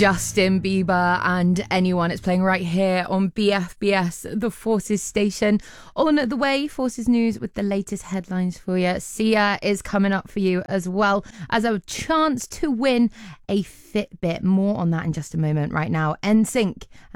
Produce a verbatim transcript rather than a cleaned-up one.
Justin Bieber and Anyone. It's playing right here on B F B S, the Forces station. On the way, Forces News with the latest headlines for you. Sia is coming up for you as well as a chance to win a Fitbit. More on that in just a moment. Right now, N Sync